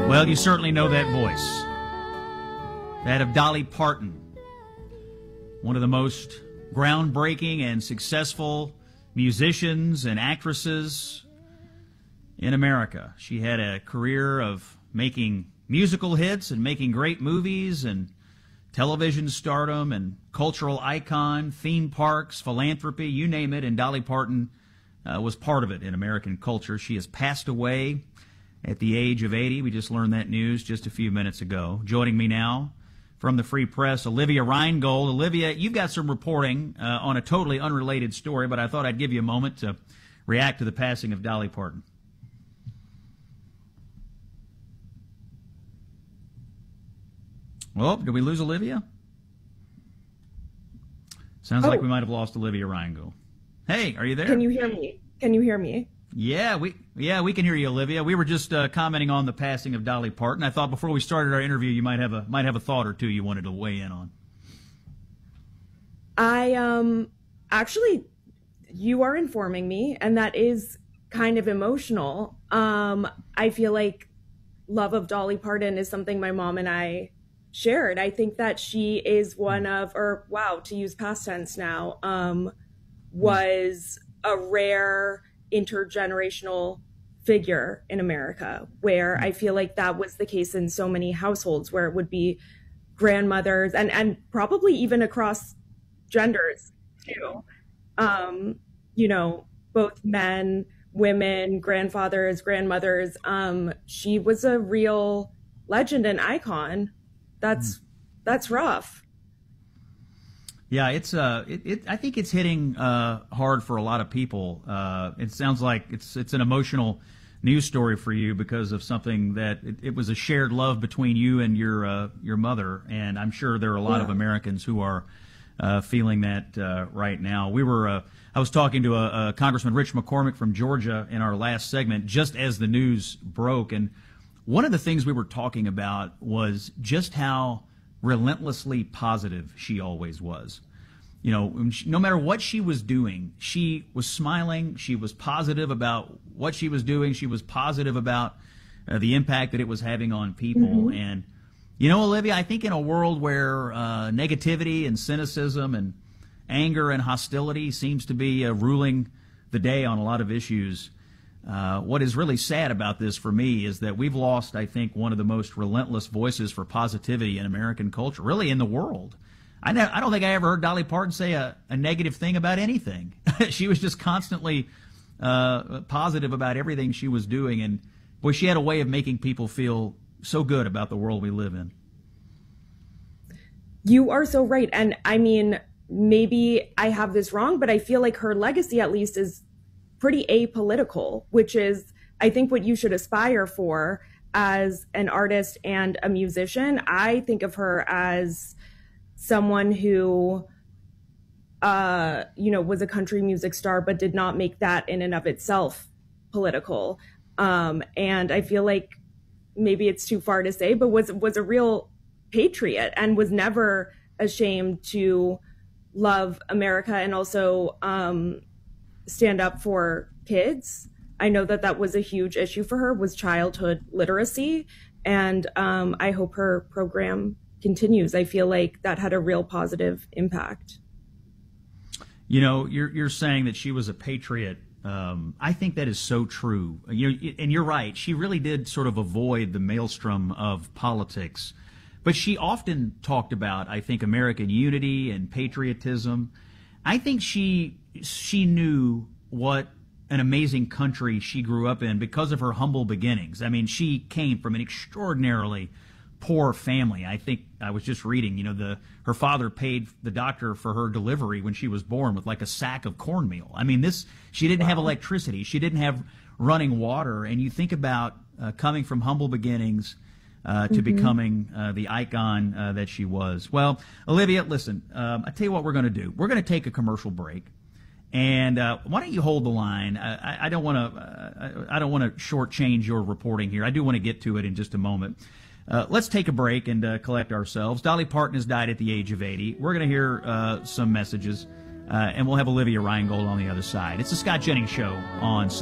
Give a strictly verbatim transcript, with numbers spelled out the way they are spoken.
Well, you certainly know that voice. That of Dolly Parton, one of the most groundbreaking and successful musicians and actresses in America. She had a career of making musical hits and making great movies and television stardom and cultural icon, theme parks, philanthropy, you name it, and Dolly Parton uh, was part of it in American culture. She has passed away at the age of eighty. We just learned that news just a few minutes ago. Joining me now from the Free Press, Olivia Reingold. Olivia, you've got some reporting uh, on a totally unrelated story, but I thought I'd give you a moment to react to the passing of Dolly Parton. Well, did we lose Olivia? Sounds oh. like we might have lost Olivia Reingold. Hey, are you there? Can you hear me? Can you hear me? Yeah, we yeah we can hear you, Olivia. We were just uh, commenting on the passing of Dolly Parton. I thought before we started our interview, you might have a might have a thought or two you wanted to weigh in on. I um actually, you are informing me, and that is kind of emotional. Um, I feel like love of Dolly Parton is something my mom and I shared. I think that she is one of, or wow, to use past tense now, um, was a rare intergenerational figure in America, where I feel like that was the case in so many households, where it would be grandmothers and, and probably even across genders too. Um, you know, both men, women, grandfathers, grandmothers. Um, she was a real legend and icon. That's, that's rough. Yeah, it's uh, it, it I think it's hitting uh hard for a lot of people. Uh, it sounds like it's it's an emotional news story for you because of something that it, it was a shared love between you and your uh, your mother, and I'm sure there are a lot yeah. of Americans who are uh, feeling that uh, right now. We were uh, I was talking to a, a Congressman Rich McCormick from Georgia in our last segment just as the news broke, and one of the things we were talking about was just how relentlessly positive she always was. You know, no matter what she was doing, she was smiling. She was positive about what she was doing. She was positive about uh, the impact that it was having on people. Mm-hmm. And, you know, Olivia, I think in a world where uh, negativity and cynicism and anger and hostility seems to be uh, ruling the day on a lot of issues, Uh, what is really sad about this for me is that we've lost, I think, one of the most relentless voices for positivity in American culture, really in the world. I, ne- I don't think I ever heard Dolly Parton say a, a negative thing about anything. She was just constantly uh, positive about everything she was doing, and boy, she had a way of making people feel so good about the world we live in. You are so right, and I mean, maybe I have this wrong, but I feel like her legacy, at least, is pretty apolitical, which is, I think, what you should aspire for as an artist and a musician. I think of her as someone who, uh, you know, was a country music star, but did not make that in and of itself political. Um, and I feel like maybe it's too far to say, but was was a real patriot and was never ashamed to love America and also um, stand up for kids. I know that that was a huge issue for her, was childhood literacy, and um, I hope her program continues. I feel like that had a real positive impact. You know, you're you're saying that she was a patriot. Um, I think that is so true. You know, and you're right. She really did sort of avoid the maelstrom of politics, but she often talked about, I think, American unity and patriotism. I think she she knew what an amazing country she grew up in because of her humble beginnings. I mean, she came from an extraordinarily poor family. I think I was just reading, you know, the her father paid the doctor for her delivery when she was born with like a sack of cornmeal. I mean, this she didn't wow. have electricity. She didn't have running water. And you think about uh, coming from humble beginnings Uh, to mm-hmm. becoming uh, the icon uh, that she was. Well, Olivia, listen, um, I tell you what we're going to do. We're going to take a commercial break, and uh, why don't you hold the line? I, I don't want to. Uh, I don't want to shortchange your reporting here. I do want to get to it in just a moment. Uh, let's take a break and uh, collect ourselves. Dolly Parton has died at the age of eighty. We're going to hear uh, some messages, uh, and we'll have Olivia Reingold on the other side. It's the Scott Jennings Show on